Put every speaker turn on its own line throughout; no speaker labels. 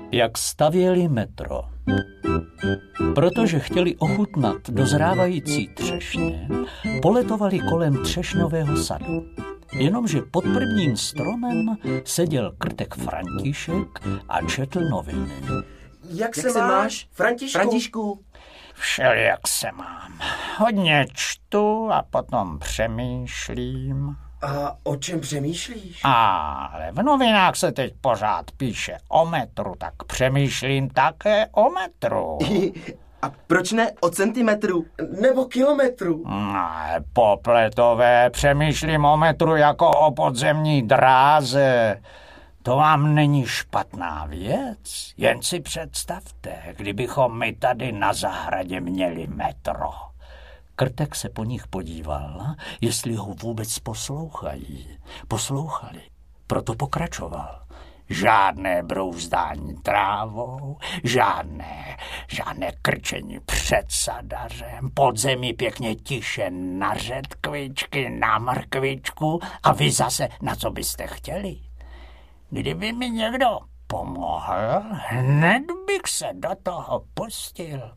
Jak stavěli metro. Protože chtěli ochutnat dozrávající třešně, poletovali kolem třešňového sadu. Jenomže pod prvním stromem seděl krtek František a četl noviny.
Jak se máš, Františku?
Všelijak se mám. Hodně čtu a potom přemýšlím.
A o čem přemýšlíš?
Ale v novinách se teď pořád píše o metru, tak přemýšlím také o metru.
A proč ne o centimetru nebo kilometru?
Ne, popletové, přemýšlím o metru jako o podzemní dráze. To vám není špatná věc. Jen si představte, kdybychom my tady na zahradě měli metro. Krtek se po nich podíval, jestli ho vůbec poslouchají. Poslouchali, proto pokračoval. Žádné brouzdání trávou, žádné krčení před sadařem, pod zemi pěkně tiše na řetkvičky, na mrkvičku a vy zase na co byste chtěli. Kdyby mi někdo pomohl, hned bych se do toho pustil.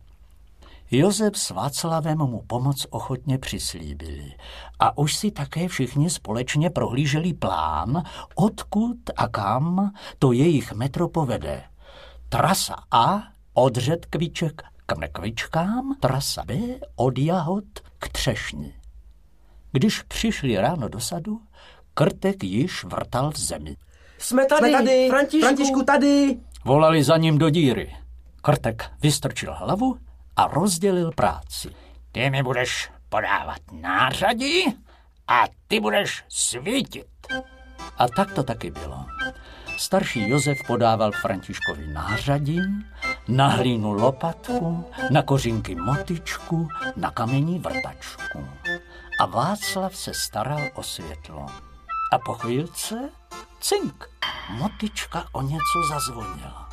Josef s Václavem mu pomoc ochotně přislíbili a už si také všichni společně prohlíželi plán, odkud a kam to jejich metro povede. Trasa A od řetkviček k mrkvičkám, trasa B od jahod k třešni. Když přišli ráno do sadu, Krtek již vrtal v zemi.
Jsme tady, Františku, tady!
Volali za ním do díry. Krtek vystrčil hlavu a rozdělil práci.
Ty mi budeš podávat nářadí a ty budeš svítit.
A tak to taky bylo. Starší Josef podával Františkovi nářadí, na hlínu lopatku, na kořínky motyčku, na kamení vrtačku. A Václav se staral o světlo. A po chvílce cink, motyčka o něco zazvonila.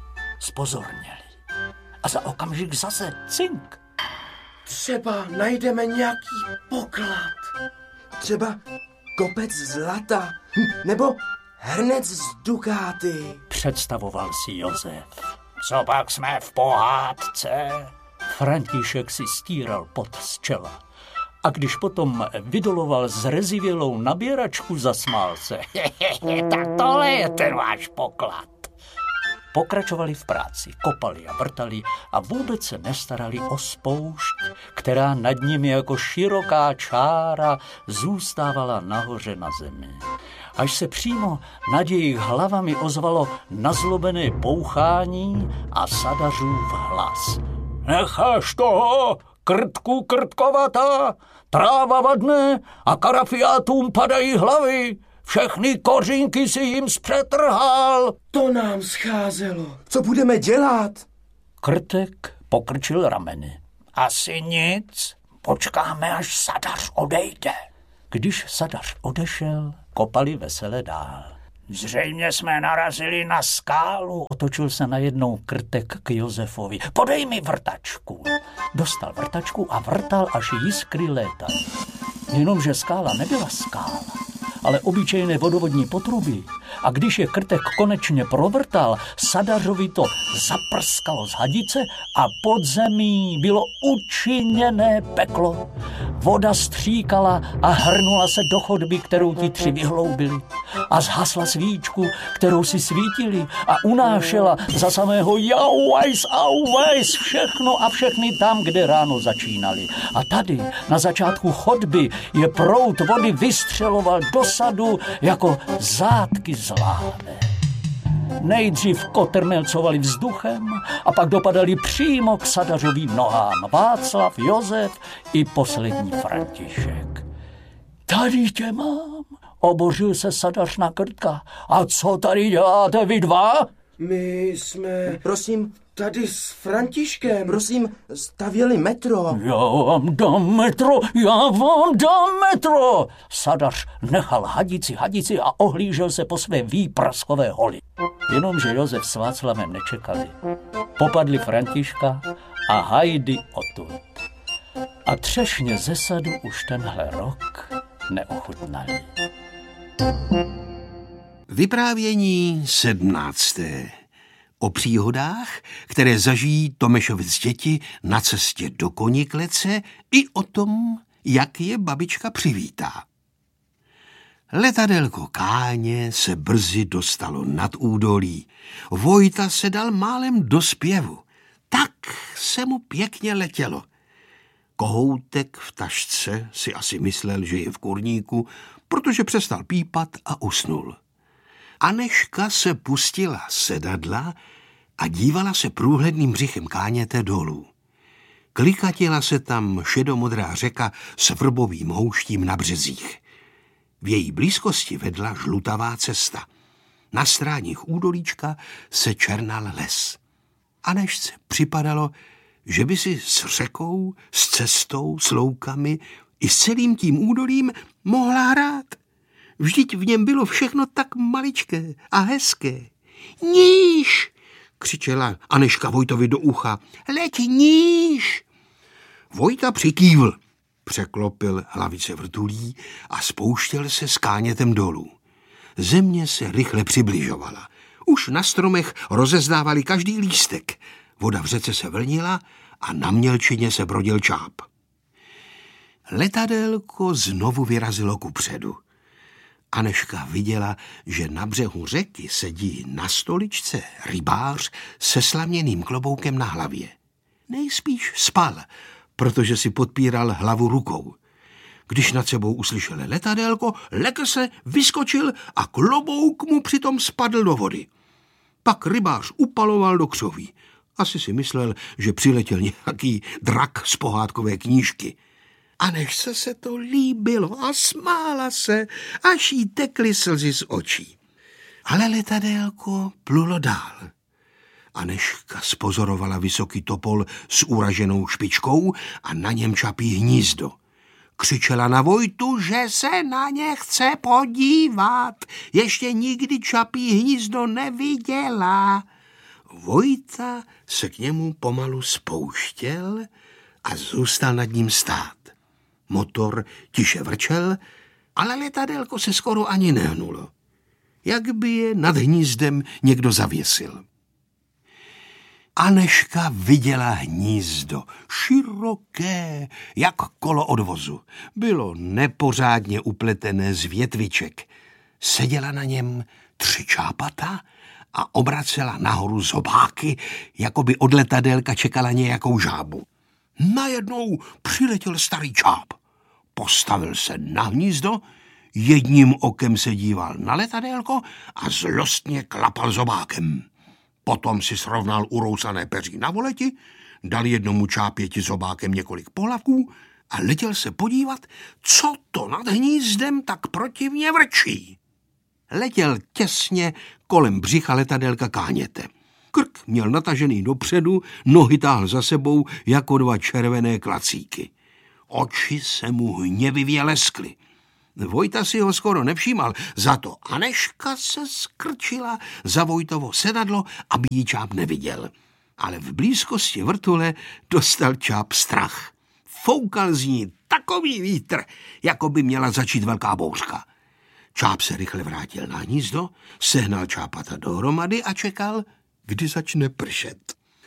Zpozorněli. A za okamžik zase cink.
Třeba najdeme nějaký poklad. Třeba kopec zlata. Nebo hrnec z dukáty.
Představoval si Josef.
Co pak jsme v pohádce?
František si stíral pot z čela. A když potom vydoloval zrezivělou nabíračku, zasmál se.
Tak tohle je ten váš poklad.
Pokračovali v práci, kopali a vrtali a vůbec se nestarali o spoušť, která nad nimi jako široká čára zůstávala nahoře na zemi. Až se přímo nad jejich hlavami ozvalo nazlobené bouchání a sadařův hlas. Necháš toho, Krtku krtkovatá, tráva vadne a karafiátům padají hlavy. Všechny kořínky si jim zpřetrhal.
To nám scházelo. Co budeme dělat?
Krtek pokrčil rameny.
Asi nic. Počkáme, až sadař odejde.
Když sadař odešel, kopali vesele dál.
Zřejmě jsme narazili na skálu.
Otočil se najednou Krtek k Josefovi. Podej mi vrtačku. Dostal vrtačku a vrtal, až jiskry létaly. Jenomže skála nebyla skála, ale obyčejné vodovodní potruby. A když je Krtek konečně provrtal, sadařovi to zaprskalo z hadice a pod zemí bylo učiněné peklo. Voda stříkala a hrnula se do chodby, kterou ti tři vyhloubili. A zhasla svíčku, kterou si svítili a unášela za samého auwajs všechno a všechny tam, kde ráno začínali. A tady, na začátku chodby, je proud vody vystřeloval do sadu jako zátky z láhve. Nejdřív kotrmelcovali vzduchem a pak dopadali přímo k sadařovým nohám Václav, Josef i poslední František. Tady tě mám, obořil se sadař na Krtka. A co tady děláte vy dva?
My jsme, prosím, tady s Františkem, prosím, stavěli metro.
Já vám dám metro. Sadař nechal hadici a ohlížel se po své výpraskové holi. Jenomže Josef s Václavem nečekali. Popadli Františka a hajdy odtud. A třešně ze sadu už tenhle rok neochutnali.
Vyprávění 17. O příhodách, které zažijí Tomešovic děti na cestě do Koniklece i o tom, jak je babička přivítá. Letadélko Káně se brzy dostalo nad údolí. Vojta se dal málem do zpěvu. Tak se mu pěkně letělo. Kohoutek v tašce si asi myslel, že je v kurníku, protože přestal pípat a usnul. Anežka se pustila sedadla a dívala se průhledným břichem Káněte dolů. Klikatila se tam šedomodrá řeka s vrbovým houštím na březích. V její blízkosti vedla žlutavá cesta. Na stráních údolíčka se černal les. Anežce připadalo, že by si s řekou, s cestou, s loukami i s celým tím údolím mohla hrát. Vždyť v něm bylo všechno tak maličké a hezké. Níž, křičela Anežka Vojtovi do ucha. Leď níž. Vojta přikývl, překlopil hlavice vrtulí a spouštěl se s Kánětem dolů. Země se rychle přibližovala. Už na stromech rozezdávali každý lístek. Voda v řece se vlnila a na mělčině se brodil čáp. Letadélko znovu vyrazilo kupředu. Anežka viděla, že na břehu řeky sedí na stoličce rybář se slaměným kloboukem na hlavě. Nejspíš spal, protože si podpíral hlavu rukou. Když nad sebou uslyšel letadélko, lekl se, vyskočil a klobouk mu přitom spadl do vody. Pak rybář upaloval do křoví. Asi si myslel, že přiletěl nějaký drak z pohádkové knížky. Anežce se to líbilo a smála se, až jí tekly slzy z očí. Ale letadélko plulo dál. Anežka spozorovala vysoký topol s uraženou špičkou a na něm čapí hnízdo. Křičela na Vojtu, že se na ně chce podívat. Ještě nikdy čapí hnízdo neviděla. Vojta se k němu pomalu spouštěl a zůstal nad ním stát. Motor tiše vrčel, ale letadélko se skoro ani nehnulo. Jak by je nad hnízdem někdo zavěsil. Anežka viděla hnízdo, široké, jak kolo odvozu. Bylo nepořádně upletené z větviček. Seděla na něm 3 čápata a obracela nahoru zobáky, jako by od letadélka čekala nějakou žábu. Najednou přiletěl starý čáp. Postavil se na hnízdo, jedním okem se díval na letadélko a zlostně klapal zobákem. Potom si srovnal urousané peří na voleti, dal jednomu čápěti zobákem několik pohlavků a letěl se podívat, co to nad hnízdem tak protivně vrčí. Letěl těsně kolem břicha letadélka Káněte. Krk měl natažený dopředu, nohy táhl za sebou jako 2 červené klacíky. Oči se mu hněvivě leskly. Vojta si ho skoro nevšímal, za to Anežka se skrčila za Vojtovo sedadlo, aby jí čáp neviděl. Ale v blízkosti vrtule dostal čáp strach. Foukal z ní takový vítr, jako by měla začít velká bouřka. Čáp se rychle vrátil na hnízdo, sehnal čápata dohromady a čekal, kdy začne pršet.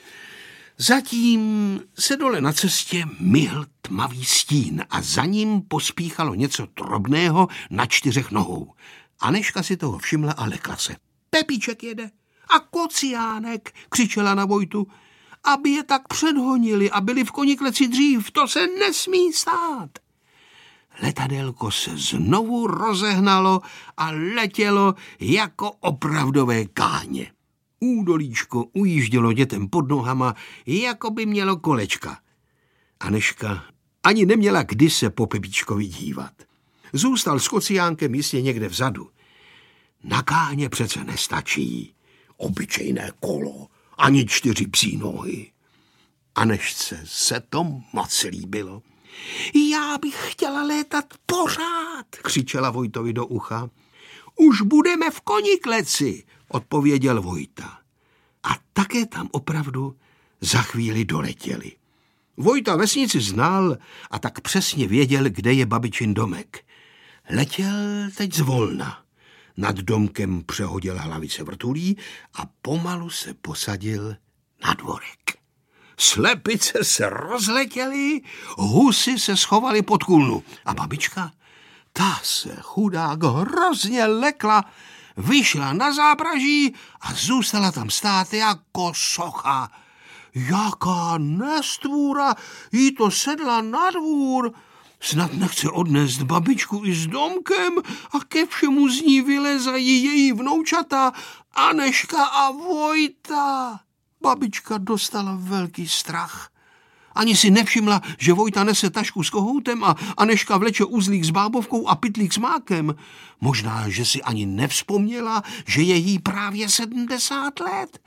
Zatím se dole na cestě myhl tmavý stín a za ním pospíchalo něco drobného na 4 nohou. Anežka si toho všimla a lekla se. Pepíček jede a Kociánek, křičela na Vojtu, aby je tak předhonili a byli v Konikleci dřív, to se nesmí stát. Letadélko se znovu rozehnalo a letělo jako opravdové káně. Údolíčko ujíždělo dětem pod nohama, jako by mělo kolečka. Anežka ani neměla kdy se po Pepíčkovi dívat. Zůstal s Kociánkem jistě někde vzadu. Na Káně přece nestačí obyčejné kolo, ani 4 psí nohy. Anežce se to moc líbilo. Já bych chtěla létat pořád, křičela Vojtovi do ucha. Už budeme v Konikleci, odpověděl Vojta. A také tam opravdu za chvíli doletěli. Vojta vesnici znal a tak přesně věděl, kde je babičin domek. Letěl teď zvolna. nad domkem přehodil hlavice vrtulí a pomalu se posadil na dvorek. Slepice se rozletěly, husy se schovaly pod kůlnu a babička, ta se chudák hrozně lekla, vyšla na zápraží a zůstala tam stát jako socha. Jaká nestvůra, jí to sedla na dvůr. Snad nechce odnést babičku i s domkem a ke všemu z ní vylezají její vnoučata Anežka a Vojta. Babička dostala velký strach. Ani si nevšimla, že Vojta nese tašku s kohoutem a Anežka vleče uzlík s bábovkou a pytlík s mákem. Možná, že si ani nevzpomněla, že je jí právě 70 let.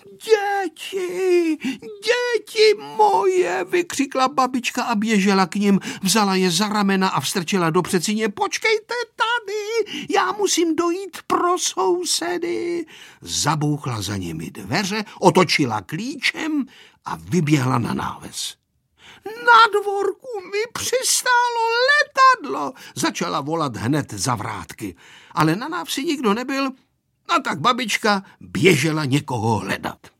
Děti moje, vykřikla babička a běžela k nim, vzala je za ramena a vstrčila do předsíně. Počkejte tady, já musím dojít pro sousedy. Zabouchla za nimi dveře, otočila klíčem a vyběhla na náves. Na dvorku mi přistálo letadlo, začala volat hned za vrátky, ale na návsi nikdo nebyl, a tak babička běžela někoho hledat.